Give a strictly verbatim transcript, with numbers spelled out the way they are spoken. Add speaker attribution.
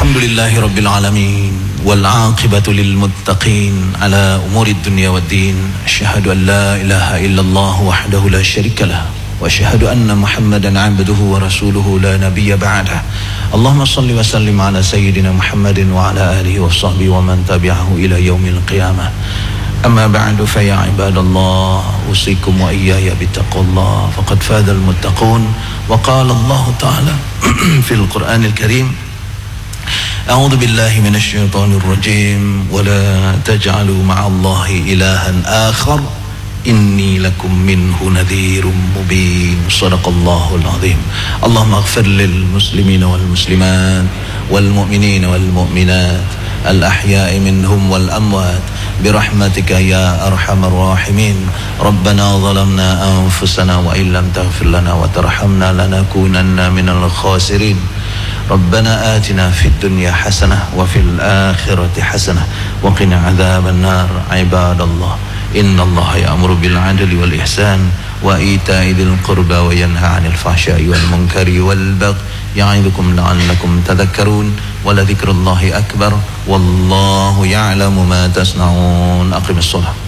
Speaker 1: الحمد لله رب العالمين والعاقبة للمتقين على أمور الدنيا والدين. أشهد أن لا إله إلا الله وحده لا شريك له وأشهد أن محمدا عبده ورسوله لا نبي بعده. اللهم صل وسلم على سيدنا محمد وعلى آله وصحبه ومن تبعه إلى يوم القيامة. أما بعد فيا عباد الله أوصيكم وإياي بتقوى الله فقد فاز المتقون. وقال الله تعالى في القرآن الكريم: أعوذ بالله من الشيطان الرجيم ولا تجعلوا مع الله إلها آخر إني لكم منه نذير مبين. صدق الله العظيم. اللهم اغفر للمسلمين والمسلمات والمؤمنين والمؤمنات الأحياء منهم والأموات برحمتك يا أرحم الراحمين. ربنا ظلمنا أنفسنا وإن لم تغفر لنا وترحمنا لنكونن من الخاسرين. ربنا آتنا في الدنيا حسنة وفي الآخرة حسنة وقنا عذاب النار. عباد الله إن الله يأمر بالعدل والإحسان وإيتاء ذي القربى وينهى عن الفحشاء والمنكر والبغي يعظكم لعلكم تذكرون ولذكر الله أكبر والله يعلم ما تصنعون. أقم الصلاة.